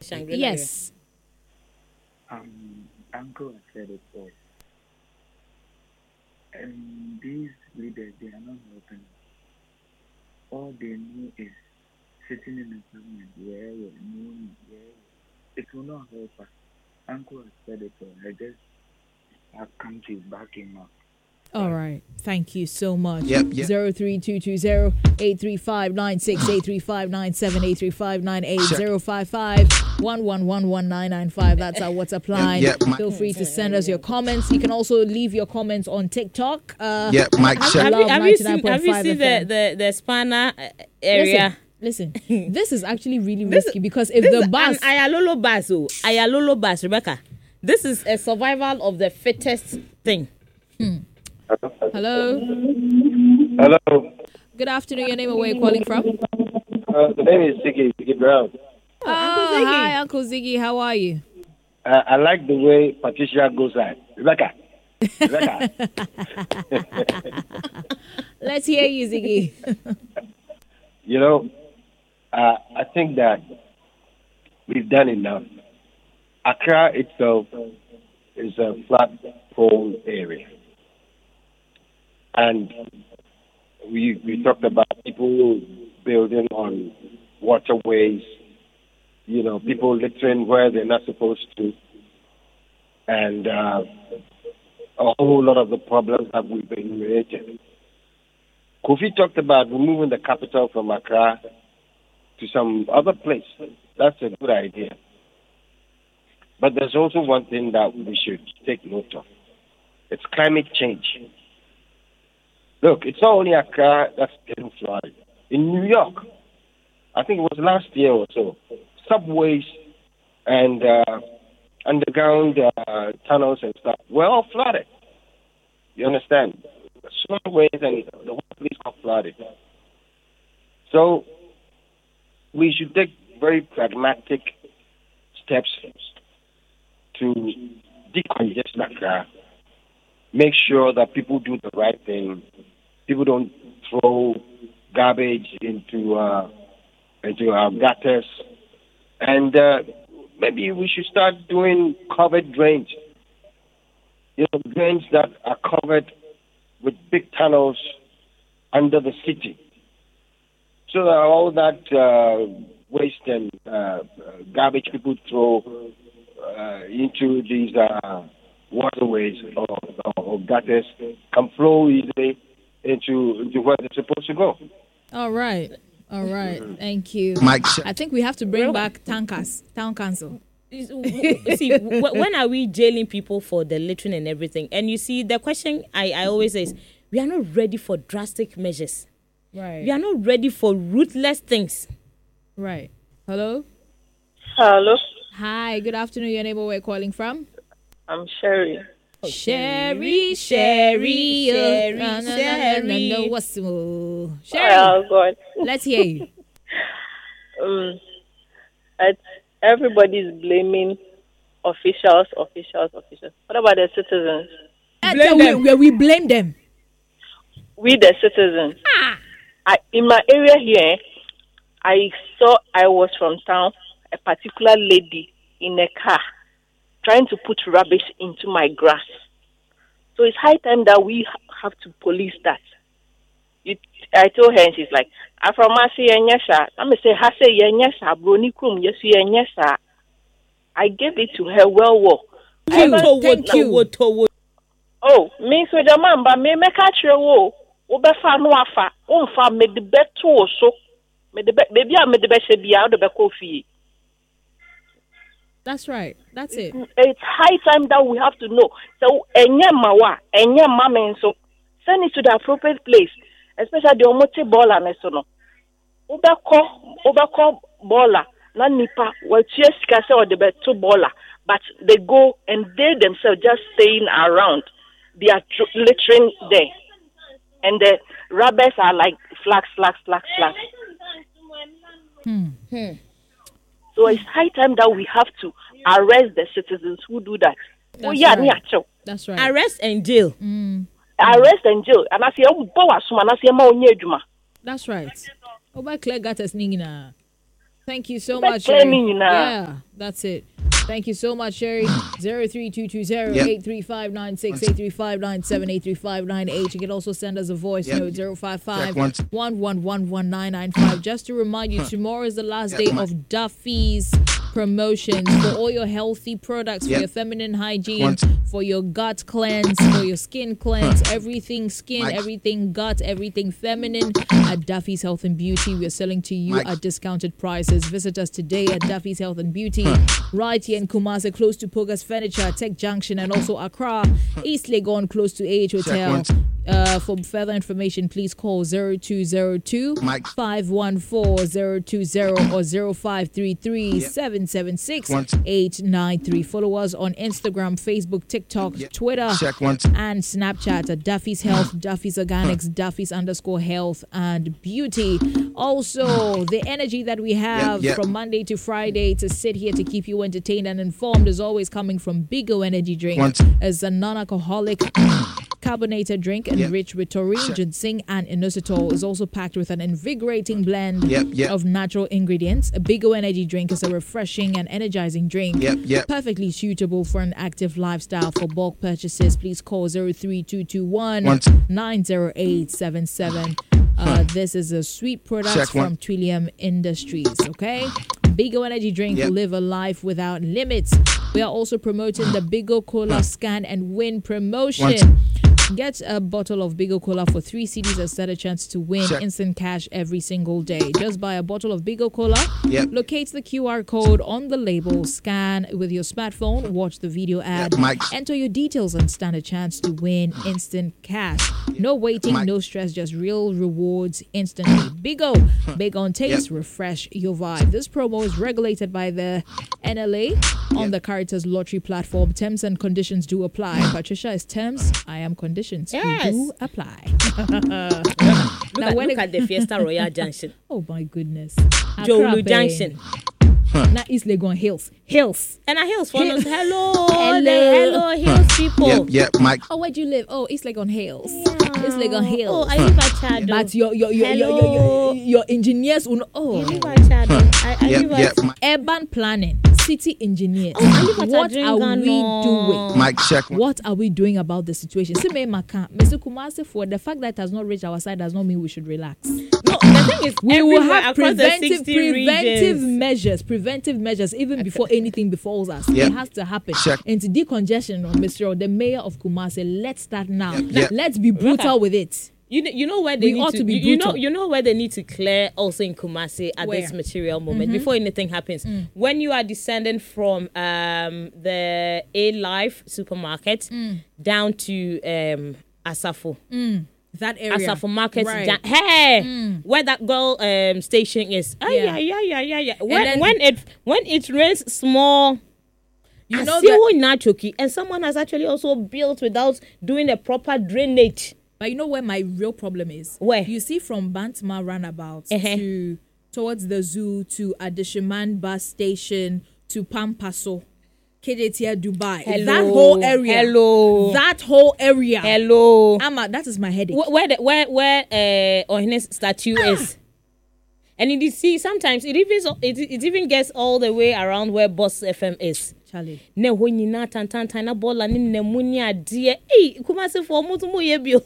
Shangri-La. Yes. Uncle has said it all. And these leaders, they are not helping. All they know is sitting in the government, it will not help us. Uncle has said it all. I just have come to back him up. All right. Thank you so much. Yep. 03220 835 96 835 97 835 055 1111995. That's our WhatsApp line. Feel free to send us your comments. You can also leave your comments on TikTok. Mike. Have you seen the Spanner area? Listen, this is actually really risky because if the bus... Ayalolo bus, Rebecca. This is a survival of the fittest thing. Hello. Hello. Good afternoon. Your name and where you're calling from? The name is Ziggy Brown. Hi, Uncle Ziggy. How are you? I like the way Patricia goes at. Rebecca. Let's hear you, Ziggy. I think that we've done enough. Accra itself is a flat prone area. And we talked about people building on waterways, people littering where they're not supposed to, and a whole lot of the problems that we've been created. Kofi talked about removing the capital from Accra to some other place. That's a good idea. But there's also one thing that we should take note of. It's climate change. Look, it's not only Accra that's getting flooded. In New York, I think it was last year or so, subways and underground tunnels and stuff were all flooded. You understand? Subways and the whole place got flooded. So we should take very pragmatic steps to decongest Accra. Make sure that people do the right thing. People don't throw garbage into our gutters. And maybe we should start doing covered drains. Drains that are covered with big tunnels under the city. So that all that waste and garbage people throw into these waterways or gutters can flow easily into where they're supposed to go. All right. Thank you. Mike. I think we have to bring back town council. See, when are we jailing people for the littering and everything? And you see, the question I always say is, we are not ready for drastic measures. Right. We are not ready for ruthless things. Right. Hello? Hello. Hi, good afternoon. Your name and where you're calling from? I'm Sherry. Sherry. No, what's Sherry? Oh, God. Let's hear you. Everybody's blaming officials. What about the citizens? We blame them. We, the citizens. In my area here, I was from town, a particular lady in a car trying to put rubbish into my grass. So it's high time that we have to police that. I told her, and she's like, I'm from Masi Yenyasa. I'm say, Hase Yenyasa, Broni Krum, yes, Yenyasa. I gave it to her well. Thank you. Oh, me so the man, but me catch your woe. Obefa no afa, onfa me the beto so. Me the baby, I made the best be out of the coffee. That's right. That's it. It's high time that we have to know. So, enya mama, so send it to the appropriate place, especially the omote baller mesono. Obako baller, na nipa, well, yes, kase or the beto baller, but they go and they themselves just staying around. They are littering there, and the rubbers are like flags. So it's high time that we have to arrest the citizens who do that. That's right. Arrest and jail. Arrest and jail. And I say, that's right. Over clear gutters ningina. Thank you so much. Yeah. That's it. Thank you so much, Sherry. 03220-83596, 83597, 83598. You can also send us a voice note, 055-111-195. Just to remind you, tomorrow is the last day of Duffy's promotions for all your healthy products, for your feminine hygiene, for your gut cleanse, for your skin cleanse, everything skin, everything gut, everything feminine. At Duffy's Health and Beauty, we're selling to you at discounted prices. Visit us today at Duffy's Health and Beauty, right here in Kumasi, close to Pogas Furniture, Tech Junction, and also Accra, East Legon, close to AH Hotel. For further information, please call 0202-514-020 or 0533-776-893. Follow us on Instagram, Facebook, TikTok, Twitter, and Snapchat at Duffy's Health, Duffy's Organics, Duffy's _Health and Beauty. Also, the energy that we have from Monday to Friday to sit here to keep you entertained and informed is always coming from Bigo Energy Drink. As a non-alcoholic carbonated drink enriched with taurine, ginseng, and inositol, is also packed with an invigorating blend of natural ingredients. A Bigo Energy Drink is a refreshing and energizing drink, perfectly suitable for an active lifestyle. For bulk purchases, please call 03221-90877. This is a sweet product from Twillium Industries, okay? Bigo Energy Drink will live a life without limits. We are also promoting the Bigo Cola Scan and Win promotion. Get a bottle of Bigo Cola for 3 CDs and stand a chance to win instant cash every single day. Just buy a bottle of Bigo Cola, locate the QR code on the label, scan with your smartphone, watch the video ad, enter your details and stand a chance to win instant cash. No waiting, no stress, just real rewards instantly. Bigo, big on taste, refresh your vibe. This promo is regulated by the NLA on the Caritas Lottery platform. Terms and conditions do apply. Patricia is terms, I am conditions. Yes. Do apply. Look at the Fiesta Royal Junction. Oh my goodness. Jolu Junction. Now East Legon Hills. And a Hills for us. Hello, Hills people. Mike. Oh, where do you live? Oh, East Legon Hills. East Legon Hills. Oh, I live at Chado. But your engineers will know. Oh, you live at Chado. I live at urban planning, city engineers. I live at What are we doing? Mike, check. What are we doing about the situation? See, Mr. Kumasi, for the fact that it has not reached our side does not mean we should relax. No, the thing is, we will have preventive measures even before anything befalls us. It has to happen. And to decongestion, Mr. The mayor of Kumasi, let's start now. Let's be brutal with it. You know where they need to be brutal. You know where they need to clear also in Kumasi at this material moment before anything happens. When you are descending from the A Life supermarket down to Asafo. That area. Asafo Market. Right. Where that girl station is. Yeah. When it rains small. You know that, and someone has actually also built without doing a proper drainage. But you know where my real problem is? Where? You see from Bantama roundabout to towards the zoo to Adishiman bus station to Pampaso, KJTR Dubai. Hello. That whole area. Hello. That whole area. Hello. That is my headache. Where Ohine's statue is. And you see, sometimes it even gets all the way around where Boss FM is. Charlie. Ne ho nyina tantan na bola ni nemu ni ade. Eh, Kumasi for mutu mu ye bio.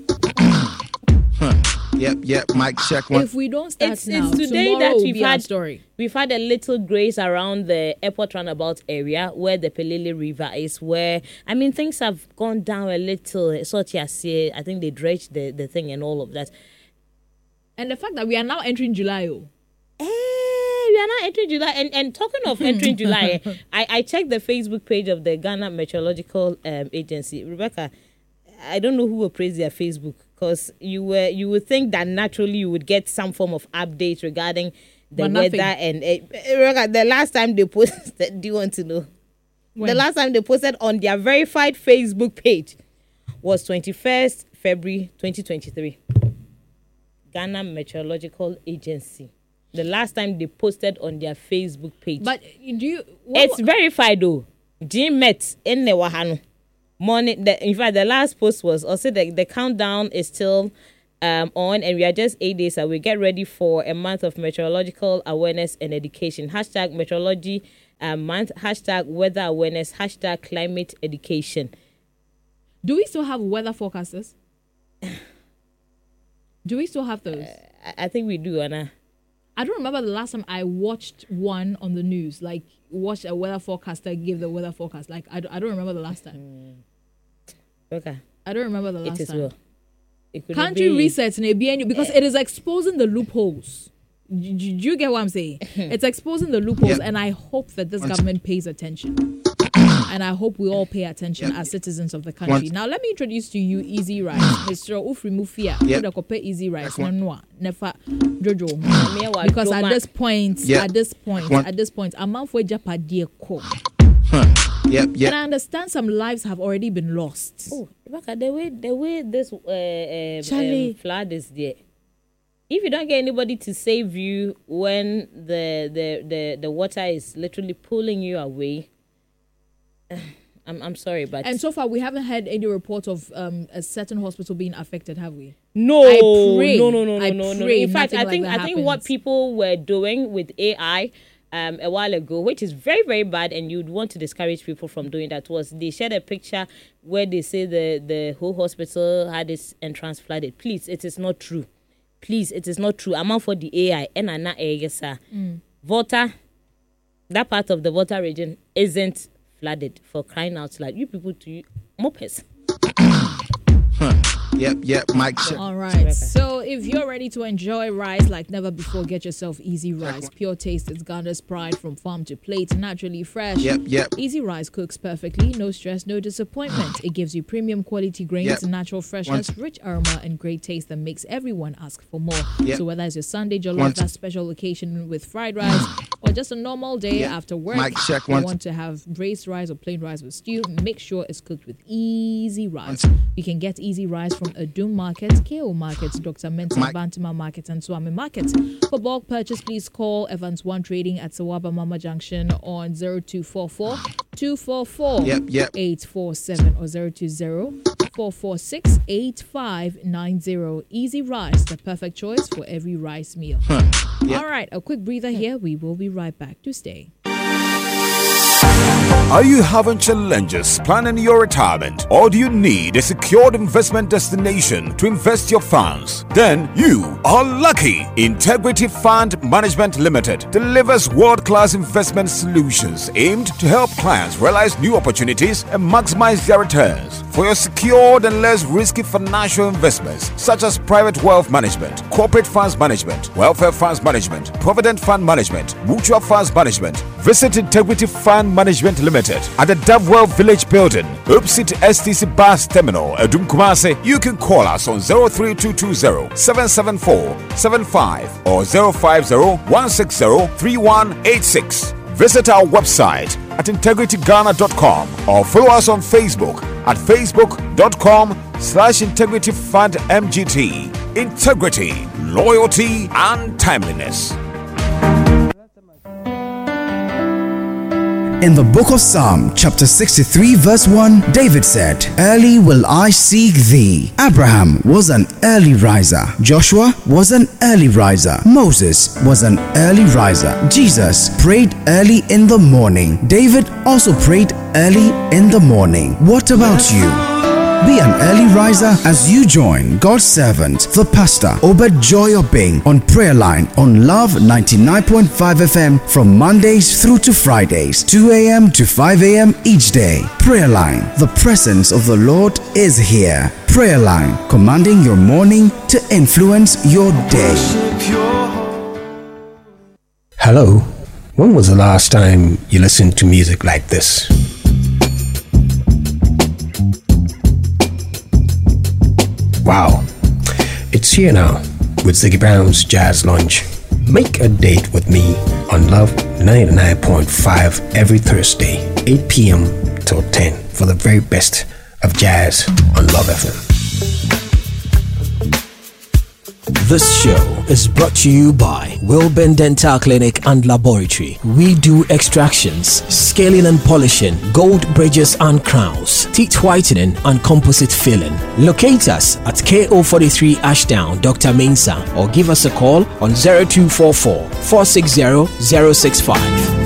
Yep, Mike, check one. If we don't start it's today that we've had a little grace around the airport roundabout area where the Pelele River is, where things have gone down a little. I think they dredged the thing and all of that. And the fact that we are now entering July. We are now entering July, and talking of entering July, I checked the Facebook page of the Ghana Meteorological Agency. Rebecca, I don't know who will praise their Facebook, because you would think that naturally you would get some form of update regarding the weather. And Rebecca, the last time they posted, do you want to know? When? The last time they posted on their verified Facebook page was 21st February 2023. Ghana Meteorological Agency. The last time they posted on their Facebook page. But it's verified though. GMET in the Wahano. Morning. In fact, the last post was also the countdown is still on, and we are just 8 days away. Get ready for a month of meteorological awareness and education. # meteorology month, #weather awareness, #climate education. Do we still have weather forecasters? Do we still have those? I think we do, Anna. I don't remember the last time I watched one on the news, like watched a weather forecaster give the weather forecast. Like I don't remember the last time. Okay. I don't remember the last time. Well. Country resets because it is exposing the loopholes. Do you get what I'm saying? It's exposing the loopholes, and I hope that this government pays attention. And I hope we all pay attention as citizens of the country. Now, let me introduce to you Easy Rice. Mr. Ufri Mufia, Easy Rice. Never Jojo. Because at this point, a month for Japadia ko. And I understand some lives have already been lost. Oh, the way this flood is there. If you don't get anybody to save you when the water is literally pulling you away, I'm sorry, but and so far we haven't had any reports of a certain hospital being affected, have we? No. No. In fact, I think what people were doing with AI a while ago, which is very, very bad, and you'd want to discourage people from doing that, was they shared a picture where they say the whole hospital had its entrance flooded. Please, it is not true. Please, it is not true. I'm out for the AI. Volta, that part of the Volta region isn't flooded, for crying out loud. You people to mopes. Yep, Mike. All right. So if you're ready to enjoy rice like never before, get yourself Easy Rice. Pure taste, it's Ghana's pride from farm to plate, naturally fresh. Yep. Easy Rice cooks perfectly, no stress, no disappointment. It gives you premium quality grains, natural freshness, rich aroma, and great taste that makes everyone ask for more. So whether it's your Sunday jollof, that special occasion with fried rice, or just a normal day after work, you want to have braised rice or plain rice with stew, make sure it's cooked with Easy Rice. You can get Easy Rice from Adum Market, KO Market, Dr. Mensa, Bantima Market, and Swami Market. For bulk purchase, please call Evans One Trading at Sawaba Mama Junction on 0244 244 847 or 020 446 8590. Easy Rice, the perfect choice for every rice meal. All right, a quick breather here. We will be right back to stay. Are you having challenges planning your retirement, or do you need a secured investment destination to invest your funds? Then you are lucky. Integrity Fund Management Limited delivers world-class investment solutions aimed to help clients realize new opportunities and maximize their returns. For your secured and less risky financial investments, such as private wealth management, corporate funds management, welfare funds management, provident fund management, mutual funds management, visit Integrity Fund Management Limited at the Davwell Village Building, opposite STC Bus Terminal, Adum Kumasi. You can call us on 03220 774 75 or 050 160 3186. Visit our website at integrityghana.com or follow us on Facebook at facebook.com/integrityfundmgt. Integrity, loyalty, and timeliness. In the book of Psalm, chapter 63, verse 1, David said, "Early will I seek thee." Abraham was an early riser. Joshua was an early riser. Moses was an early riser. Jesus prayed early in the morning. David also prayed early in the morning. What about you? Be an early riser as you join God's servant, the pastor, Obed Joy Obeng, on Prayer Line on Love 99.5 FM from Mondays through to Fridays, 2 a.m. to 5 a.m. each day. Prayer Line, the presence of the Lord is here. Prayer Line, commanding your morning to influence your day. Hello, when was the last time you listened to music like this? Wow, it's here now with Ziggy Brown's Jazz Lunch. Make a date with me on Love 99.5 every Thursday, 8 p.m. till 10 for the very best of jazz on Love FM. This show is brought to you by Wilben Dental Clinic and Laboratory. We do extractions, scaling and polishing, gold bridges and crowns, teeth whitening and composite filling. Locate us at KO43 Ashdown, Dr. Mensa, or give us a call on 0244 460 065.